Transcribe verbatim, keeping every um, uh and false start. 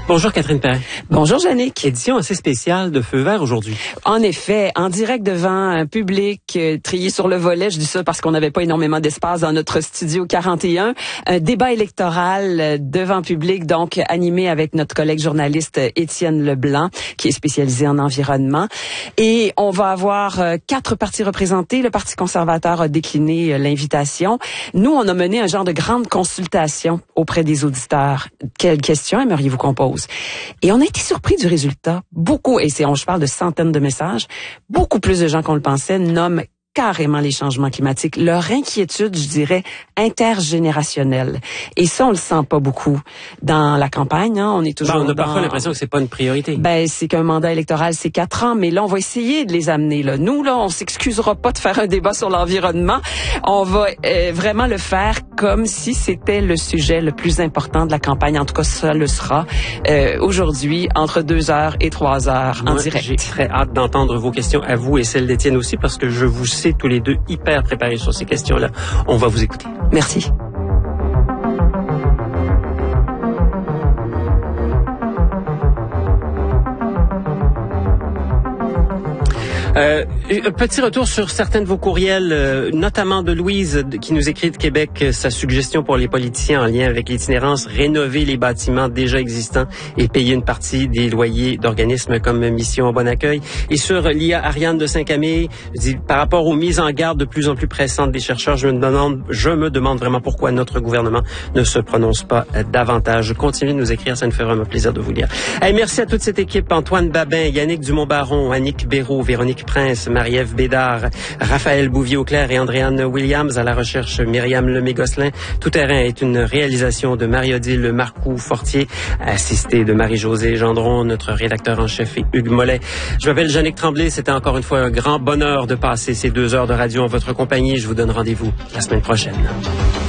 Bonjour Catherine Perrin. Bonjour Jannick. Édition assez spéciale de Feu vert aujourd'hui. En effet, en direct devant un public euh, trié sur le volet, je dis ça parce qu'on n'avait pas énormément d'espace dans notre studio quarante et un, un débat électoral euh, devant public, donc animé avec notre collègue journaliste euh, Étienne Leblanc, qui est spécialisé en environnement. Et on va avoir euh, quatre partis représentés. Le Parti conservateur a décliné euh, l'invitation. Nous, on a mené un genre de grande consultation auprès des auditeurs. Quelles questions aimeriez-vous qu'on pose? Et on a été surpris du résultat. Beaucoup, et c'est, on, je parle de centaines de messages, beaucoup plus de gens qu'on le pensait nomment carrément les changements climatiques. Leur inquiétude, je dirais, intergénérationnelle. Et ça, on le sent pas beaucoup dans la campagne. Hein. On est toujours. Ben, on a dans... parfois l'impression que c'est pas une priorité. Ben, c'est qu'un mandat électoral, c'est quatre ans, mais là, on va essayer de les amener. Là, nous, là, on s'excusera pas de faire un débat sur l'environnement. On va euh, vraiment le faire comme si c'était le sujet le plus important de la campagne. En tout cas, ça le sera euh, aujourd'hui entre deux heures et trois heures en Moi, direct. J'ai très hâte d'entendre vos questions à vous et celles d'Étienne aussi, parce que je vous sais tous les deux hyper préparés sur ces questions-là. On va vous écouter. Merci. Euh, un petit retour sur certains de vos courriels, euh, notamment de Louise qui nous écrit de Québec euh, sa suggestion pour les politiciens en lien avec l'itinérance, rénover les bâtiments déjà existants et payer une partie des loyers d'organismes comme Mission Bon Accueil. Et sur l'I A, Ariane de Saint-Camille dit, par rapport aux mises en garde de plus en plus pressantes des chercheurs, je me demande, je me demande vraiment pourquoi notre gouvernement ne se prononce pas euh, davantage. Continuez de nous écrire, ça nous fait vraiment plaisir de vous lire. Hey, merci à toute cette équipe, Antoine Babin, Yannick Dumont-Baron, Annick Béraud, Véronique Prince, Marie-Ève Bédard, Raphaël Bouvier-Auclair et Andréane Williams. À la recherche, Myriam Lemay-Gosselin. Tout terrain est une réalisation de Marie-Odile Marcoux-Fortier, assistée de Marie-Josée Gendron, notre rédacteur en chef, et Hugues Mollet. Je m'appelle Jannick Tremblay. C'était encore une fois un grand bonheur de passer ces deux heures de radio en votre compagnie. Je vous donne rendez-vous la semaine prochaine.